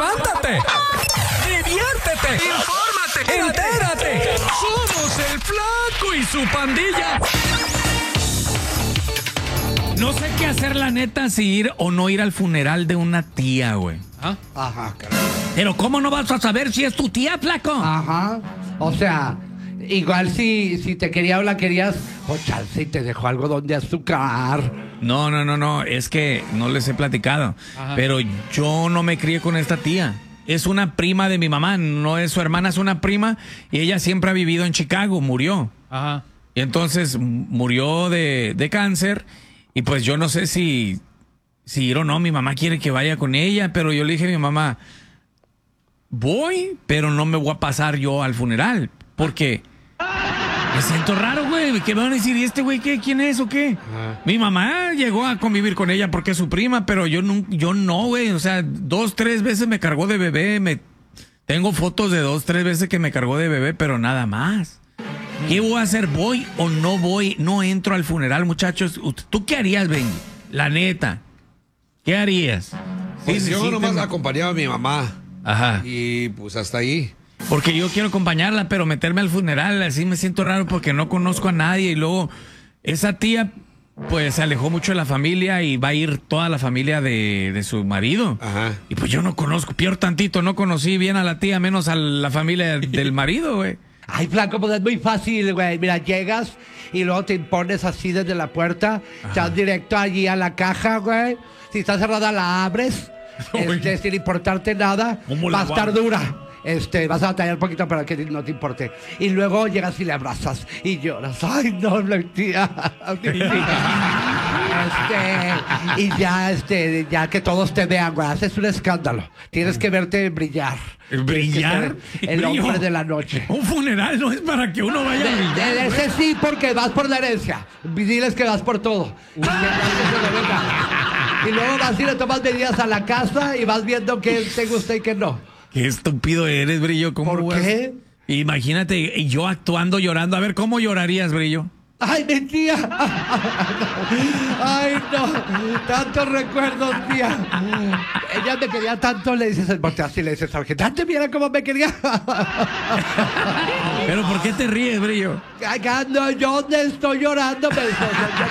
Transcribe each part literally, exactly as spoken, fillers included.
levántate, diviértete, infórmate, entérate. Somos el Flaco y su pandilla. No sé qué hacer, la neta, si ir o no ir al funeral de una tía, güey. ¿Ah? Ajá, caray. Pero ¿cómo no vas a saber si es tu tía, Flaco? Ajá. O sea, igual si, si te quería o la querías, o chance y te dejó algodón de azúcar. No, no, no, no, es que no les he platicado. Ajá. Pero yo no me crié con esta tía. Es una prima de mi mamá, no es su hermana, es una prima. Y ella siempre ha vivido en Chicago, murió. Ajá. Y entonces murió de, de cáncer. Y pues yo no sé si, si ir o no, mi mamá quiere que vaya con ella, pero yo le dije a mi mamá, voy, pero no me voy a pasar yo al funeral, porque me siento raro, güey. ¿Qué me van a decir? ¿Y este güey qué? ¿Quién es o qué? Ajá. Mi mamá llegó a convivir con ella porque es su prima, pero yo no, yo no, güey. O sea, dos, tres veces me cargó de bebé. Me, tengo fotos de dos, tres veces que me cargó de bebé, pero nada más. ¿Qué voy a hacer? ¿Voy o no voy? No entro al funeral, muchachos. ¿Tú qué harías, Ben? La neta. ¿Qué harías? Pues Sí, sí, yo sí, nomás te- acompañaba a mi mamá. Ajá. Y pues hasta ahí. Porque yo quiero acompañarla, pero meterme al funeral, así me siento raro porque no conozco a nadie. Y luego, esa tía, pues se alejó mucho de la familia y va a ir toda la familia de, de su marido. Ajá. Y pues yo no conozco, peor tantito, no conocí bien a la tía, menos a la familia del marido, güey. Ay, Flaco, pues es muy fácil, güey. Mira, llegas y luego te impones así desde la puerta. Te vas directo allí a la caja, güey. Si está cerrada, la abres. Este, sin importarte nada. ¿Cómo Va la a estar abro? dura. Este, vas a batallar un poquito para que no te importe. Y luego llegas y le abrazas y lloras. Ay, no, mi tía. Mi tía. Este, y ya, este, ya que todos te vean, güey. Haces un escándalo. Tienes que verte brillar. ¿Brillar? Tienes que ser el Brillo. hombre de la noche. Un funeral no es para que uno vaya a De, brillar, de güey. ese sí, porque vas por la herencia. Diles que vas por todo. Y, que- que se lo venga. Y luego vas y le tomas medidas a la casa y vas viendo qué te gusta y qué no. Qué estúpido eres, Brillo. ¿Cómo ¿Por vas? qué? Imagínate, y yo actuando, llorando. A ver, ¿cómo llorarías, Brillo? ¡Ay, mi tía! ¡Ay, no! Tantos recuerdos, tía. Ella me quería tanto, le dices, volteas y le dices, sargento, antes mira cómo me quería. ¿Pero por qué te ríes, Brillo? Acá no, yo no estoy llorando, me dijo,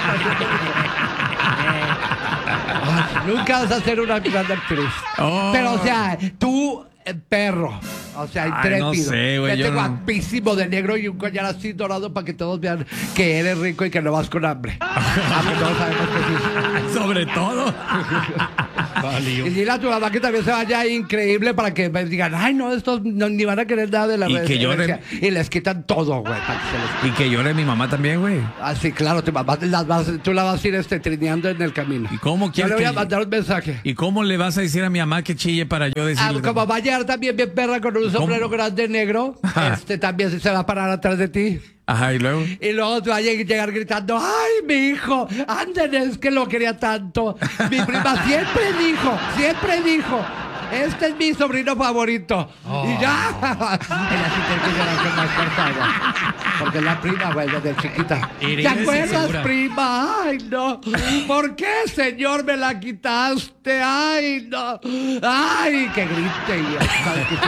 Ay, nunca vas a ser una gran actriz. Oh. Pero, o sea, tú, eh, perro. O sea, Ay, intrépido. no sé, güey, Vete yo no- guapísimo de negro y un collar así dorado para que todos vean que eres rico y que no vas con hambre. Aunque todos sabemos que sí. Sobre todo. Y dile a tu mamá que también se vaya increíble para que me digan, ay, no, estos no, ni van a querer nada de la Y red- que lloren. herencia". Y les quitan todo, güey, para que se les... Y que llore mi mamá también, güey. Ah, sí, claro, tu mamá, las vas- tú la vas a ir este, trineando en el camino. ¿Y cómo Yo quieres le voy que- a mandar un mensaje. ¿Y cómo le vas a decir a mi mamá que chille para yo Ah, decirle? como va a llegar también bien perra con un ¿Cómo? sombrero grande negro, Ajá. este también se va a parar atrás de ti. Ajá, y luego. Y luego te va a lleg- llegar gritando, ¡ay, mi hijo! Anden, es que lo quería tanto. Mi prima siempre dijo, siempre dijo, este es mi sobrino favorito. Y ya. Ella sí tiene que llorar con más fuerza, güey. Porque es la prima, güey, desde chiquita. ¿Te Eres acuerdas, insegura. prima? Ay, no. ¿Por qué, señor, me la quitaste? Ay, no. Ay, que grite. Y, ¿sabes qué?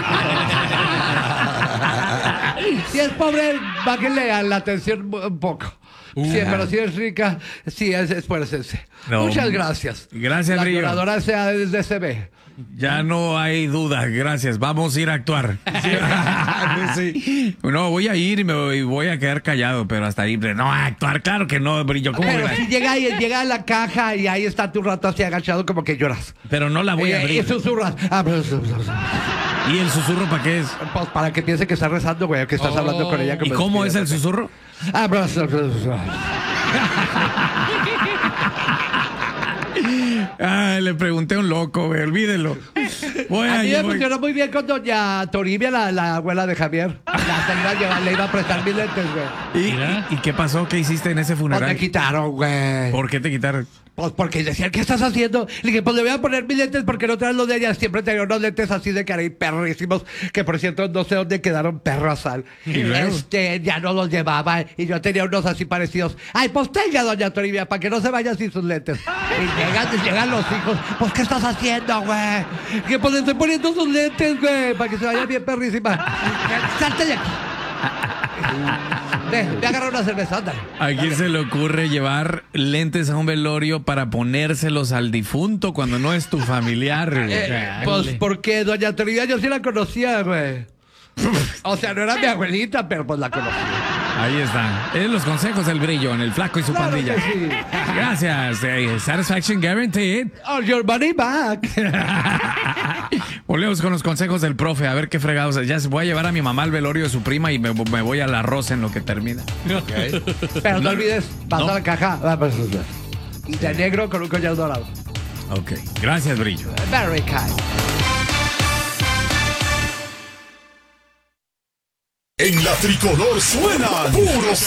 Si es pobre, bájenle a la atención un poco. Sí, pero si es rica, sí, es, esfuércense. No. Muchas gracias. Gracias, La Brillo. violadora sea desde C B. Ya no hay duda, gracias. Vamos a ir a actuar. Sí. No, voy a ir y me voy, voy a quedar callado, pero hasta ahí. No, a actuar, claro que no, Brillo. ¿Cómo Pero gra- si llega, y llega a la caja y ahí está tu rato así agachado como que lloras. Pero no la voy a Eh, y abrir. susurras. Ah, pero- ¿Y el susurro para qué es? Pues para que piense que estás rezando, güey, que estás Oh. hablando con ella. ¿Y como cómo es el despidiéndote. susurro? Ah, pero- Ah, le pregunté a un loco, güey, olvídelo. Voy A a mí me voy- funcionó muy bien con doña Toribia, la, la abuela de Javier. La, se iba a llevar, le iba a prestar mis lentes, güey. ¿Y, Mira. y- y qué pasó? ¿Qué hiciste en ese Pues funeral? me quitaron, güey. ¿Por qué te quitaron? Pues porque decían, ¿qué estás haciendo? Le dije, pues le voy a poner mis lentes porque no traes los de ella. Siempre tenía unos lentes así de cara y perrísimos, que por cierto no sé dónde quedaron, perro a sal. ¿Y luego? Este, ya no los llevaba y yo tenía unos así parecidos. Ay, pues tenga, doña Toribia, para que no se vaya sin sus lentes. Y llegan, llegan los hijos, pues ¿qué estás haciendo, güey? Que pues le estoy poniendo sus lentes, güey, para que se vaya bien perrísima. Salte de aquí. Ve, ve a agarrar una cerveza, ándale. ¿A quién se le ocurre llevar lentes a un velorio para ponérselos al difunto cuando no es tu familiar? Eh, pues porque doña Toribia yo sí la conocía, güey. O sea, no era mi abuelita, pero pues la conocía. Ahí está. Es los consejos del Brillo en el Flaco y su Claro pandilla. que sí. Gracias. eh, satisfaction guaranteed. Oh, your money back. Volvemos con los consejos del profe. A ver qué fregados. Ya se voy a llevar a mi mamá al velorio de su prima y me, me voy a la rosa en lo que termina. Pero no olvides pasar No. la caja. Ah, pues, de negro con un collar dorado. Ok. Gracias, Brillo. Very kind. En la tricolor suenan puros